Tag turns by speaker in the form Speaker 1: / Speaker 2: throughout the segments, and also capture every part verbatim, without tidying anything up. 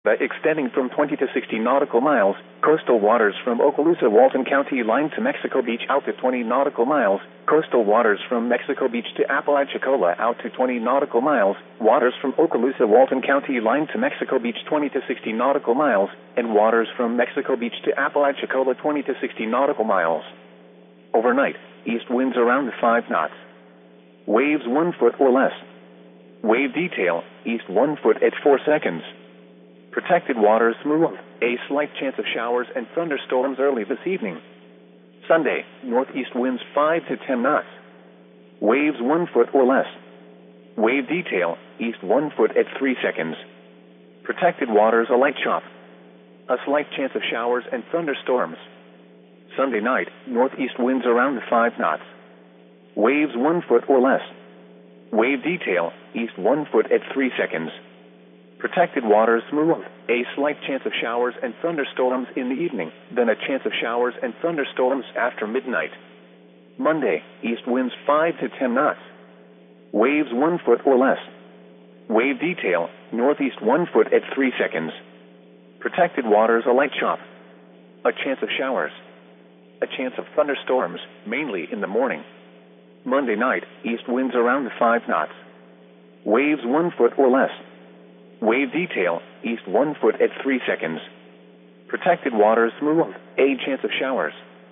Speaker 1: extending from twenty to sixty nautical miles, coastal waters from Okaloosa, Walton County line to Mexico Beach out to twenty nautical miles, coastal waters from Mexico Beach to Apalachicola out to twenty nautical miles, waters from Okaloosa, Walton County line to Mexico Beach twenty to sixty nautical miles, and waters from Mexico Beach to Apalachicola twenty to sixty nautical miles. Overnight, east winds around five knots. Waves one foot or less. Wave detail, east one foot at four seconds. Protected waters smooth. A slight chance of showers and thunderstorms early this evening. Sunday, northeast winds five to ten knots. Waves one foot or less. Wave detail, east one foot at three seconds. Protected waters a light chop. A slight chance of showers and thunderstorms. Sunday night, northeast winds around five knots. Waves one foot or less. Wave detail, east one foot at three seconds. Protected waters smooth. A slight chance of showers and thunderstorms in the evening, then a chance of showers and thunderstorms after midnight. Monday, east winds five to ten knots. Waves one foot or less. Wave detail, northeast one foot at three seconds. Protected waters a light chop. A chance of showers. A chance of thunderstorms, mainly in the morning. Monday night, east winds around five knots. Waves one foot or less. Wave detail, east one foot at three seconds. Protected waters smooth. A chance of showers.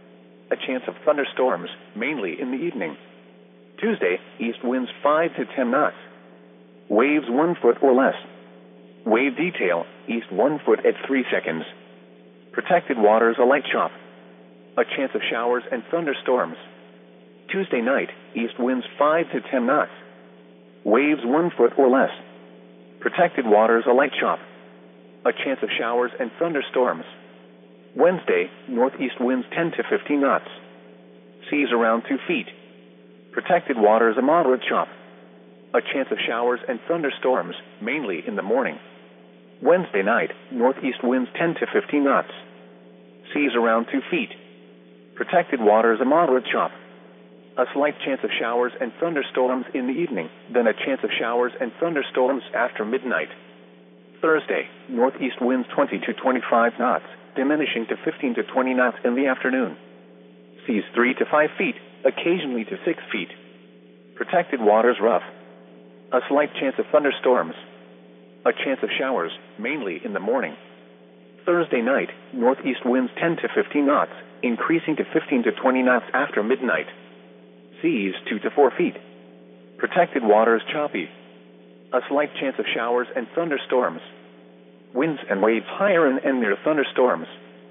Speaker 1: A chance of thunderstorms, mainly in the evening. Tuesday, east winds five to ten knots. Waves one foot or less. Wave detail, east one foot at three seconds. Protected waters a light chop. A chance of showers and thunderstorms. Tuesday night, east winds five to ten knots. Waves one foot or less. Protected waters a light chop. A chance of showers and thunderstorms. Wednesday, northeast winds ten to fifteen knots. Seas around two feet. Protected waters a moderate chop. A chance of showers and thunderstorms, mainly in the morning. Wednesday night, northeast winds ten to fifteen knots. Seas around two feet. Protected waters a moderate chop. A slight chance of showers and thunderstorms in the evening, then a chance of showers and thunderstorms after midnight. Thursday, northeast winds twenty to twenty-five knots, diminishing to fifteen to twenty knots in the afternoon. Seas three to five feet, occasionally to six feet. Protected waters rough. A slight chance of thunderstorms. A chance of showers, mainly in the morning. Thursday night, northeast winds ten to fifteen knots, increasing to fifteen to twenty knots after midnight. Seas two to four feet. Protected waters choppy. A slight chance of showers and thunderstorms. Winds and waves higher and, and near thunderstorms.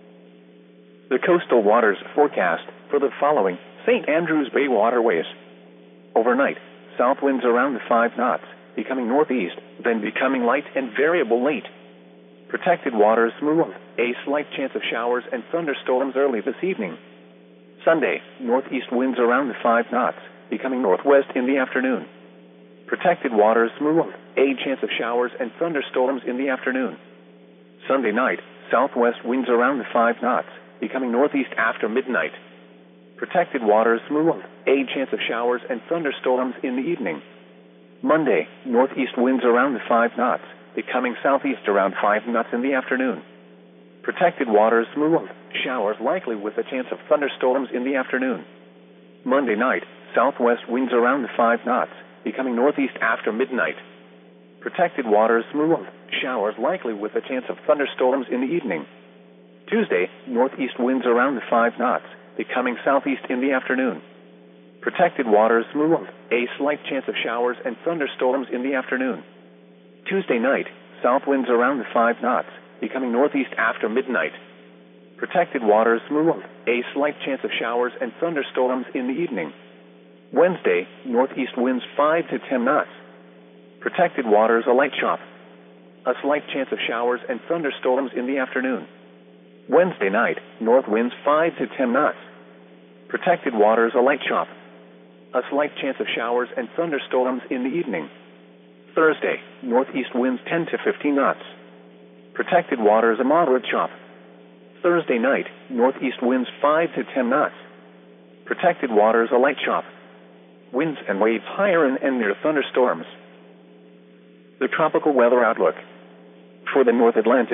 Speaker 1: The coastal waters forecast for the following Saint Andrews Bay waterways. Overnight, south winds around five knots, becoming northeast, then becoming light and variable late. Protected waters smooth. A slight chance of showers and thunderstorms early this evening. Sunday, northeast winds around five knots, becoming northwest in the afternoon. Protected waters smooth. A chance of showers and thunderstorms in the afternoon. Sunday night, southwest winds around five knots, becoming northeast after midnight. Protected waters smooth. A chance of showers and thunderstorms in the evening. Monday, northeast winds around five knots, becoming southeast around five knots in the afternoon. Protected waters smooth. Showers likely with a chance of thunderstorms in the afternoon. Monday night, southwest winds around five knots, becoming northeast after midnight. Protected waters smooth. Showers likely with a chance of thunderstorms in the evening. Tuesday, northeast winds around five knots, becoming southeast in the afternoon. Protected waters smooth. A slight chance of showers and thunderstorms in the afternoon. Tuesday night, south winds around five knots, becoming northeast after midnight. Protected waters smooth. A slight chance of showers and thunderstorms in the evening. Wednesday, northeast winds five to ten knots. Protected waters a light chop. A slight chance of showers and thunderstorms in the afternoon. Wednesday night, north winds five to ten knots. Protected waters a light chop. A slight chance of showers and thunderstorms in the evening. Thursday, northeast winds ten to fifteen knots. Protected waters a moderate chop. Thursday night, northeast winds five to ten knots. Protected waters a light chop. Winds and waves higher and, and near thunderstorms. The tropical weather outlook. For the North Atlantic.